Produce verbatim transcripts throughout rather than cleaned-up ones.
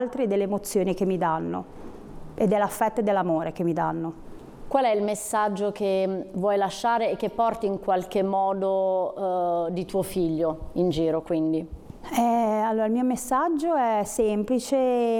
altri e delle emozioni che mi danno e dell'affetto e dell'amore che mi danno. Qual è il messaggio che vuoi lasciare e che porti in qualche modo uh, di tuo figlio in giro, quindi? Eh, allora, il mio messaggio è semplice,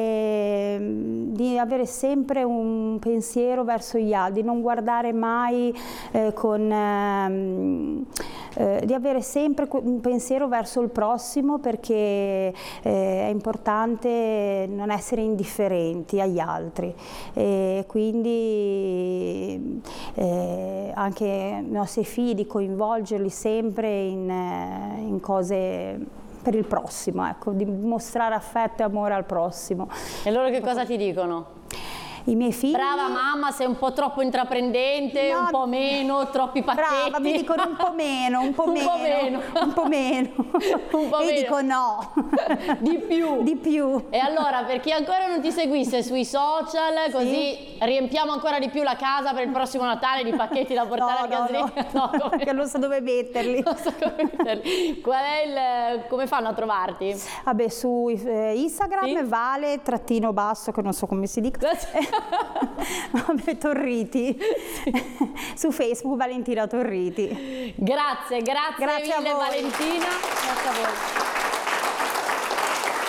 di avere sempre un pensiero verso gli altri, di non guardare mai eh, con... Ehm, eh, di avere sempre un pensiero verso il prossimo, perché eh, è importante non essere indifferenti agli altri, e quindi eh, anche i nostri figli, coinvolgerli sempre in, in cose per il prossimo, ecco, di mostrare affetto e amore al prossimo. E loro che cosa ti dicono? I miei figli... Brava mamma, sei un po' troppo intraprendente, no, un po' meno, troppi pacchetti. Brava, mi dicono un po' meno, un po' un meno, po' meno. un po' meno. Un po' e io meno. dico no. Di più. Di più. E allora, per chi ancora non ti seguisse sui social, così sì, riempiamo ancora di più la casa per il prossimo Natale di pacchetti da portare no, al gasolino. No, no, no, perché non so dove metterli. Non so come metterli. Qual è il... come fanno a trovarti? Vabbè, su eh, Instagram sì? Vale trattino basso, che non so come si dica. Vabbè, Torriti. Sì. Su Facebook Valentina Torriti. Grazie, grazie, grazie mille a voi. Valentina. Grazie a voi.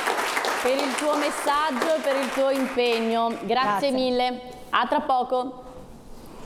Per il tuo messaggio e per il tuo impegno. Grazie, grazie mille. A tra poco.